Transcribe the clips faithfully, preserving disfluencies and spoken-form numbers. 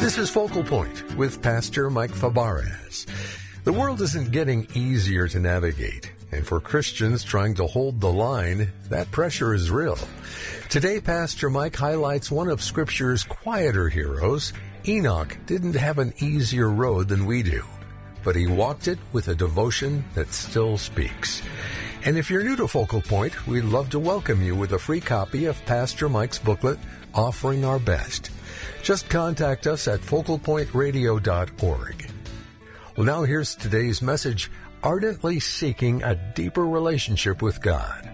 This is Focal Point with Pastor Mike Fabarez. The world isn't getting easier to navigate, and for Christians trying to hold the line, that pressure is real. Today, Pastor Mike highlights one of Scripture's quieter heroes. Enoch didn't have an easier road than we do, but he walked it with a devotion that still speaks. And if you're new to Focal Point, we'd love to welcome you with a free copy of Pastor Mike's booklet, Offering Our Best. Just contact us at focal point radio dot org. Well, now here's today's message, ardently seeking a deeper relationship with God.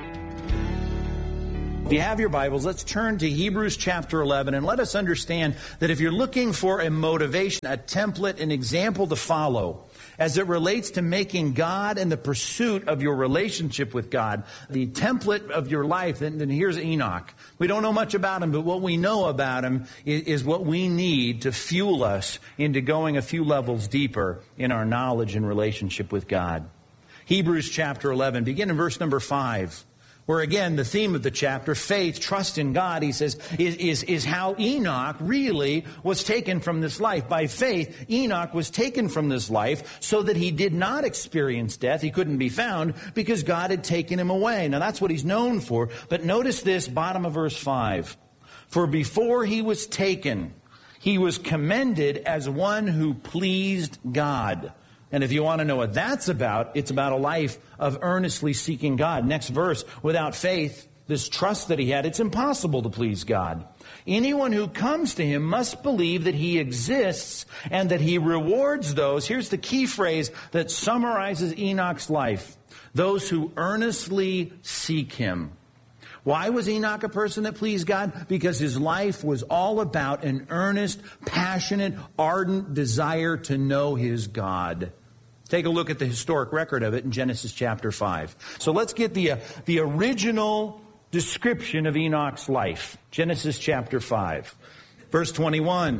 If you have your Bibles, let's turn to Hebrews chapter eleven and let us understand that if you're looking for a motivation, a template, an example to follow, as it relates to making God and the pursuit of your relationship with God, the template of your life, then, then here's Enoch. We don't know much about him, but what we know about him is, is what we need to fuel us into going a few levels deeper in our knowledge and relationship with God. Hebrews chapter eleven, begin in verse number five. Where again, the theme of the chapter, faith, trust in God, he says, is, is, is how Enoch really was taken from this life. By faith, Enoch was taken from this life so that he did not experience death. He couldn't be found because God had taken him away. Now that's what he's known for. But notice this, bottom of verse five. For before he was taken, he was commended as one who pleased God. And if you want to know what that's about, it's about a life of earnestly seeking God. Next verse, without faith, this trust that he had, it's impossible to please God. Anyone who comes to him must believe that he exists and that he rewards those. Here's the key phrase that summarizes Enoch's life. Those who earnestly seek him. Why was Enoch a person that pleased God? Because his life was all about an earnest, passionate, ardent desire to know his God. Take a look at the historic record of it in Genesis chapter five. So let's get the, uh, the original description of Enoch's life. Genesis chapter five, verse twenty-one.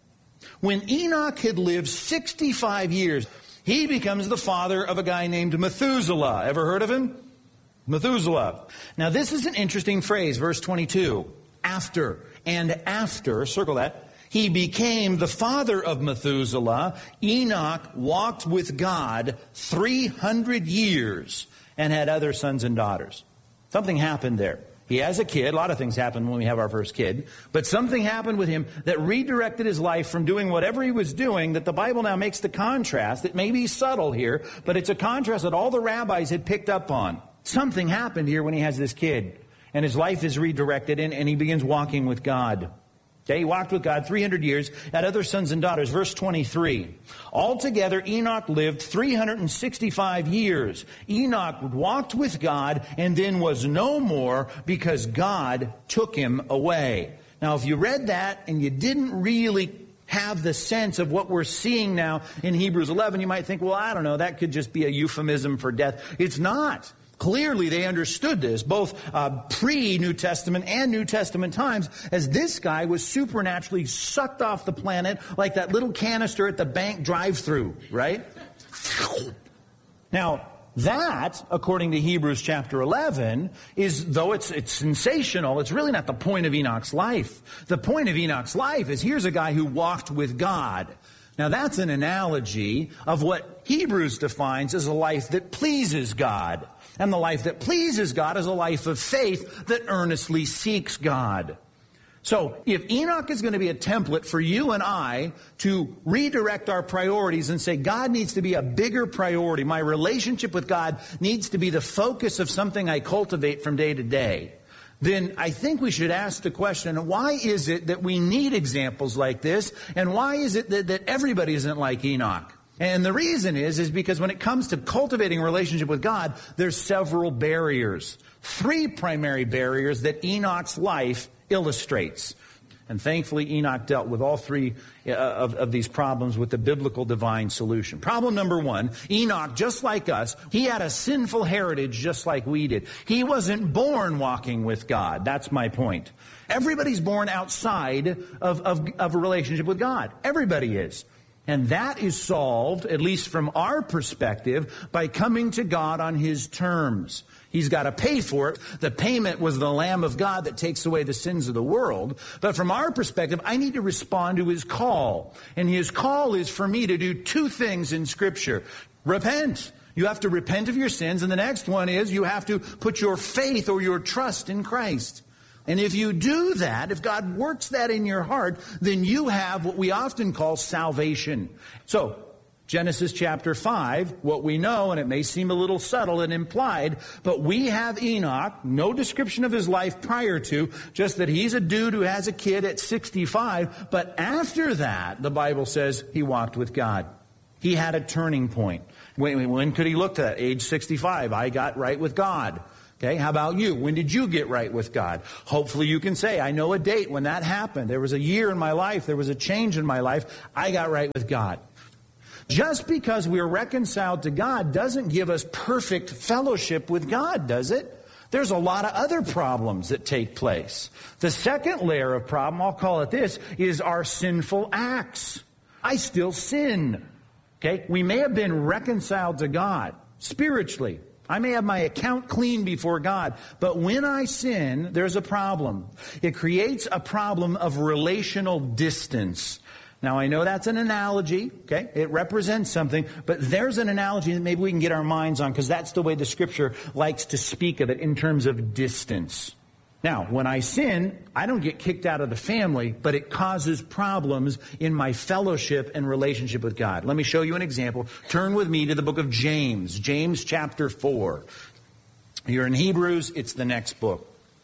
When Enoch had lived sixty-five years, he becomes the father of a guy named Methuselah. Ever heard of him? Methuselah. Now this is an interesting phrase, verse twenty-two. After and after, circle that, he became the father of Methuselah. Enoch walked with God three hundred years and had other sons and daughters. Something happened there. He has a kid. A lot of things happen when we have our first kid. But something happened with him that redirected his life from doing whatever he was doing, that the Bible now makes the contrast. It may be subtle here, but it's a contrast that all the rabbis had picked up on. Something happened here when he has this kid, and his life is redirected, and, and he begins walking with God. Okay, he walked with God three hundred years, had other sons and daughters. Verse twenty-three. Altogether, Enoch lived three hundred sixty-five years. Enoch walked with God and then was no more because God took him away. Now, if you read that and you didn't really have the sense of what we're seeing now in Hebrews eleven, you might think, well, I don't know, that could just be a euphemism for death. It's not. Clearly, they understood this, both uh, pre-New Testament and New Testament times, as this guy was supernaturally sucked off the planet like that little canister at the bank drive-thru, right? Now, that, according to Hebrews chapter eleven, is, though it's, it's sensational, it's really not the point of Enoch's life. The point of Enoch's life is here's a guy who walked with God. Now, that's an analogy of what Hebrews defines as a life that pleases God. And the life that pleases God is a life of faith that earnestly seeks God. So, if Enoch is going to be a template for you and I to redirect our priorities and say, God needs to be a bigger priority, my relationship with God needs to be the focus of something I cultivate from day to day, then I think we should ask the question, why is it that we need examples like this? And why is it that, that everybody isn't like Enoch? And the reason is, is because when it comes to cultivating a relationship with God, there's several barriers. Three primary barriers that Enoch's life illustrates. And thankfully, Enoch dealt with all three uh, of, of these problems with the biblical divine solution. Problem number one, Enoch, just like us, he had a sinful heritage just like we did. He wasn't born walking with God. That's my point. Everybody's born outside of, of, of a relationship with God. Everybody is. And that is solved, at least from our perspective, by coming to God on his terms. He's got to pay for it. The payment was the Lamb of God that takes away the sins of the world. But from our perspective, I need to respond to his call. And his call is for me to do two things in Scripture. Repent. You have to repent of your sins. And the next one is you have to put your faith or your trust in Christ. And if you do that, if God works that in your heart, then you have what we often call salvation. So, Genesis chapter five, what we know, and it may seem a little subtle and implied, but we have Enoch, no description of his life prior to, just that he's a dude who has a kid at sixty-five, but after that, the Bible says he walked with God. He had a turning point. When, when could he look to that? Age sixty-five, I got right with God. Okay, how about you? When did you get right with God? Hopefully you can say, I know a date when that happened. There was a year in my life. There was a change in my life. I got right with God. Just because we're reconciled to God doesn't give us perfect fellowship with God, does it? There's a lot of other problems that take place. The second layer of problem, I'll call it this, is our sinful acts. I still sin. Okay, we may have been reconciled to God spiritually. I may have my account clean before God, but when I sin, there's a problem. It creates a problem of relational distance. Now, I know that's an analogy, okay? It represents something, but there's an analogy that maybe we can get our minds on because that's the way the Scripture likes to speak of it in terms of distance. Now, when I sin, I don't get kicked out of the family, but it causes problems in my fellowship and relationship with God. Let me show you an example. Turn with me to the book of James, James chapter four. You're in Hebrews, it's the next book.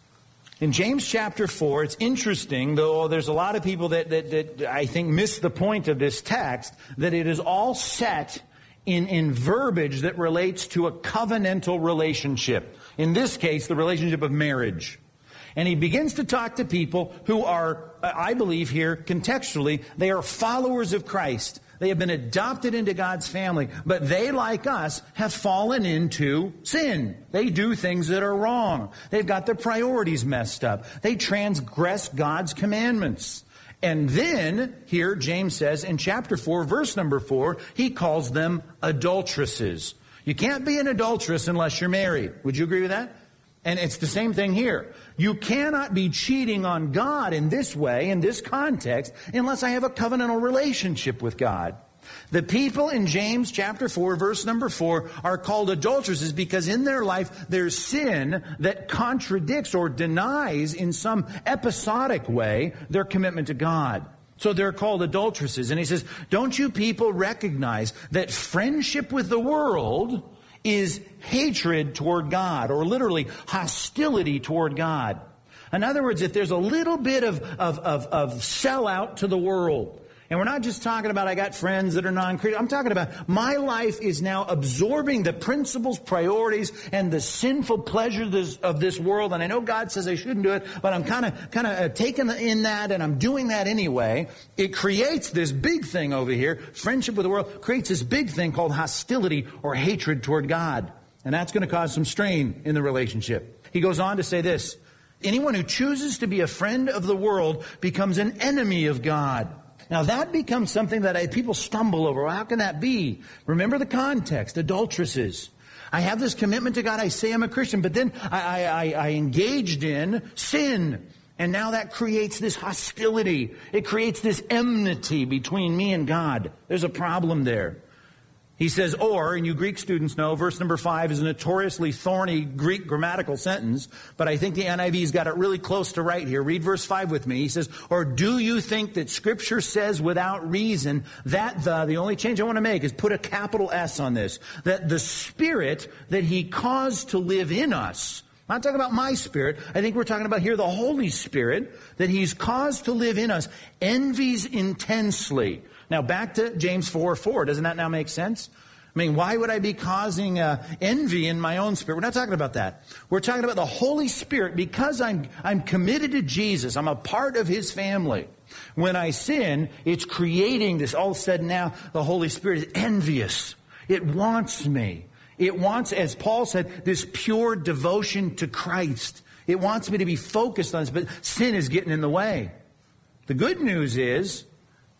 In James chapter four, it's interesting, though there's a lot of people that, that, that I think miss the point of this text, that it is all set in, in verbiage that relates to a covenantal relationship. In this case, the relationship of marriage. And he begins to talk to people who are, I believe here, contextually, they are followers of Christ. They have been adopted into God's family, but they, like us, have fallen into sin. They do things that are wrong. They've got their priorities messed up. They transgress God's commandments. And then, here, James says in chapter four, verse number four, he calls them adulteresses. You can't be an adulteress unless you're married. Would you agree with that? And it's the same thing here. You cannot be cheating on God in this way, in this context, unless I have a covenantal relationship with God. The people in James chapter four, verse number four, are called adulteresses because in their life there's sin that contradicts or denies in some episodic way their commitment to God. So they're called adulteresses. And he says, don't you people recognize that friendship with the world is hatred toward God, or literally hostility toward God? In other words, if there's a little bit of, of, of, of sellout to the world, and we're not just talking about I got friends that are non-Christian. I'm talking about my life is now absorbing the principles, priorities, and the sinful pleasures of this world. And I know God says I shouldn't do it, but I'm kind of kind of taking in that, and I'm doing that anyway. It creates this big thing over here. Friendship with the world creates this big thing called hostility or hatred toward God. And that's going to cause some strain in the relationship. He goes on to say this: anyone who chooses to be a friend of the world becomes an enemy of God. Now that becomes something that I, people stumble over. Well, how can that be? Remember the context, adulteresses. I have this commitment to God. I say I'm a Christian, but then I, I, I engaged in sin. And now that creates this hostility. It creates this enmity between me and God. There's a problem there. He says, or, and you Greek students know, verse number five is a notoriously thorny Greek grammatical sentence, but I think the N I V's got it really close to right here. Read verse five with me. He says, or do you think that Scripture says without reason that the, the only change I want to make is put a capital S on this, that the Spirit that He caused to live in us, I'm not talking about my spirit, I think we're talking about here the Holy Spirit, that He's caused to live in us, envies intensely. Now, back to James four four. Doesn't that now make sense? I mean, why would I be causing uh, envy in my own spirit? We're not talking about that. We're talking about the Holy Spirit. Because I'm I'm committed to Jesus, I'm a part of His family. When I sin, it's creating this. All of a sudden now, the Holy Spirit is envious. It wants me. It wants, as Paul said, this pure devotion to Christ. It wants me to be focused on this, but sin is getting in the way. The good news is,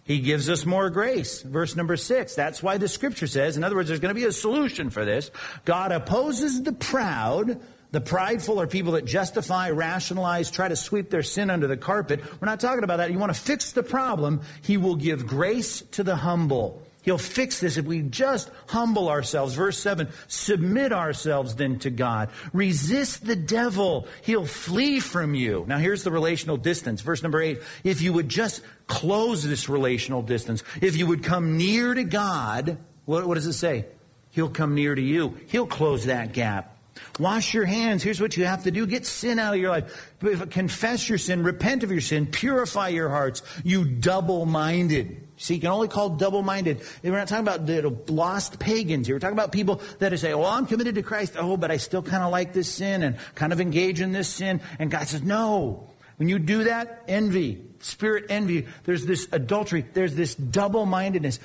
He gives us more grace. Verse number six. That's why the scripture says, in other words, there's going to be a solution for this. God opposes the proud. The prideful are people that justify, rationalize, try to sweep their sin under the carpet. We're not talking about that. You want to fix the problem. He will give grace to the humble. He'll fix this if we just humble ourselves. Verse seven, submit ourselves then to God. Resist the devil. He'll flee from you. Now here's the relational distance. Verse number eight, if you would just close this relational distance, if you would come near to God, what, what does it say? He'll come near to you. He'll close that gap. Wash your hands. Here's what you have to do. Get sin out of your life. Confess your sin. Repent of your sin. Purify your hearts. You double-minded. See, you can only call double-minded. We're not talking about the lost pagans here. We're talking about people that say, well, I'm committed to Christ. Oh, but I still kind of like this sin and kind of engage in this sin. And God says, no. When you do that, envy, spirit envy, there's this adultery, there's this double-mindedness.